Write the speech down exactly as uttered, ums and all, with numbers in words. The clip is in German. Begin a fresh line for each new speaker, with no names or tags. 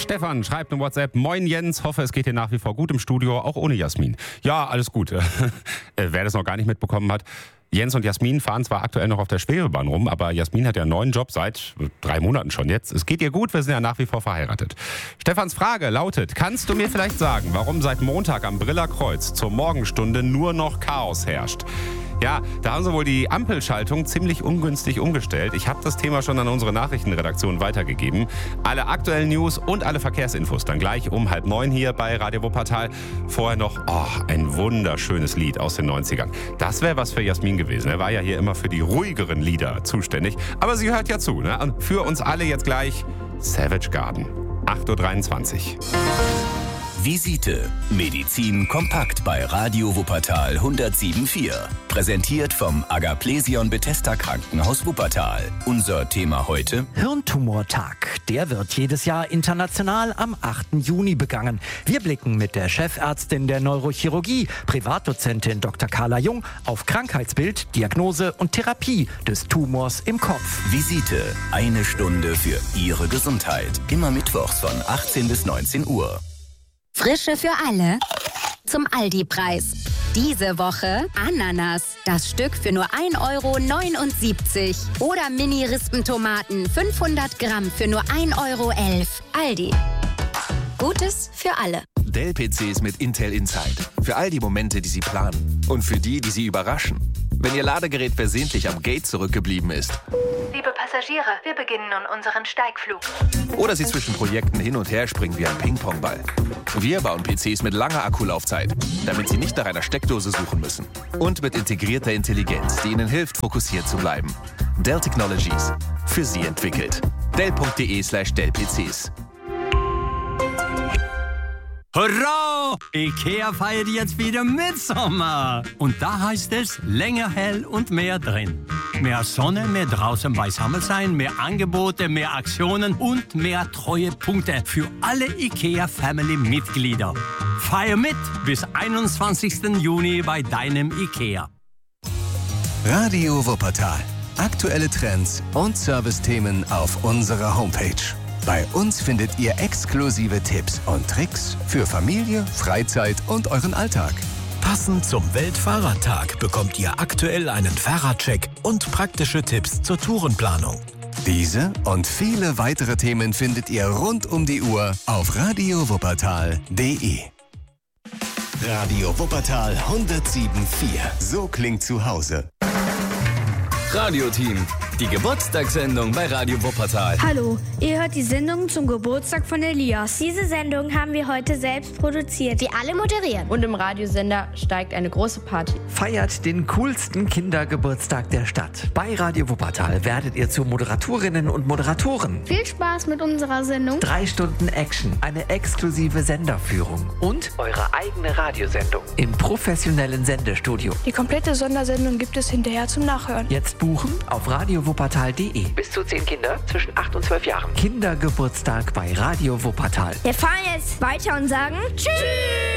Stefan schreibt eine WhatsApp. Moin Jens, hoffe es geht dir nach wie vor gut im Studio, auch ohne Jasmin. Ja, alles gut. Wer das noch gar nicht mitbekommen hat, Jens und Jasmin fahren zwar aktuell noch auf der Schwebebahn rum, aber Jasmin hat ja einen neuen Job seit drei Monaten schon jetzt. Es geht ihr gut, wir sind ja nach wie vor verheiratet. Stefans Frage lautet, kannst du mir vielleicht sagen, warum seit Montag am Briller Kreuz zur Morgenstunde nur noch Chaos herrscht? Ja, da haben sie wohl die Ampelschaltung ziemlich ungünstig umgestellt. Ich habe das Thema schon an unsere Nachrichtenredaktion weitergegeben. Alle aktuellen News und alle Verkehrsinfos dann gleich um halb neun hier bei Radio Wuppertal. Vorher noch oh, ein wunderschönes Lied aus den neunzigern. Das wäre was für Jasmin gewesen. Er war ja hier immer für die ruhigeren Lieder zuständig. Aber sie hört ja zu. Ne? Und für uns alle jetzt gleich Savage Garden. acht Uhr dreiundzwanzig.
Visite. Medizin kompakt bei Radio Wuppertal hundertsieben Komma vier. Präsentiert vom Agaplesion Bethesda Krankenhaus Wuppertal. Unser Thema heute:
Hirntumortag. Der wird jedes Jahr international am achten Juni begangen. Wir blicken mit der Chefärztin der Neurochirurgie, Privatdozentin Doktor Carla Jung, auf Krankheitsbild, Diagnose und Therapie des Tumors im Kopf.
Visite. Eine Stunde für Ihre Gesundheit. Immer mittwochs von achtzehn bis neunzehn Uhr.
Frische für alle zum Aldi-Preis. Diese Woche Ananas, das Stück für nur ein Euro neunundsiebzig. Oder Mini-Rispentomaten, fünfhundert Gramm für nur ein Euro elf. Aldi. Gutes für alle.
Dell-P Cs mit Intel Inside. Für all die Momente, die Sie planen. Und für die, die Sie überraschen. Wenn Ihr Ladegerät versehentlich am Gate zurückgeblieben ist.
Liebe Passagiere, wir beginnen nun unseren Steigflug.
Oder Sie zwischen Projekten hin und her springen wie ein Ping-Pong-Ball. Wir bauen P Cs mit langer Akkulaufzeit, damit Sie nicht nach einer Steckdose suchen müssen. Und mit integrierter Intelligenz, die Ihnen hilft, fokussiert zu bleiben. Dell Technologies. Für Sie entwickelt. Dell.de slash Dell-PCs.
Hurra! IKEA feiert jetzt wieder Mitsommer. Und da heißt es länger hell und mehr drin. Mehr Sonne, mehr draußen beisammen sein, mehr Angebote, mehr Aktionen und mehr Treuepunkte für alle IKEA-Family-Mitglieder. Feier mit bis einundzwanzigsten Juni bei deinem IKEA.
Radio Wuppertal. Aktuelle Trends und Servicethemen auf unserer Homepage. Bei uns findet ihr exklusive Tipps und Tricks für Familie, Freizeit und euren Alltag.
Passend zum Weltfahrradtag bekommt ihr aktuell einen Fahrradcheck und praktische Tipps zur Tourenplanung.
Diese und viele weitere Themen findet ihr rund um die Uhr auf radio wuppertal punkt de. Radio Wuppertal hundertsieben Komma vier. So klingt zu Hause.
Radioteam, die Geburtstagssendung bei Radio Wuppertal.
Hallo, ihr hört die Sendung zum Geburtstag von Elias. Diese Sendung haben wir heute selbst produziert.
Wir alle moderieren. Und im Radiosender steigt eine große Party.
Feiert den coolsten Kindergeburtstag der Stadt. Bei Radio Wuppertal werdet ihr zu Moderatorinnen und Moderatoren.
Viel Spaß mit unserer Sendung.
Drei Stunden Action, eine exklusive Senderführung und eure eigene Radiosendung im professionellen Sendestudio.
Die komplette Sondersendung gibt es hinterher zum Nachhören.
Jetzt buchen auf radio wuppertal punkt de. Bis zu zehn Kinder zwischen acht und zwölf Jahren. Kindergeburtstag bei Radio Wuppertal.
Wir fahren jetzt weiter und sagen Tschüss!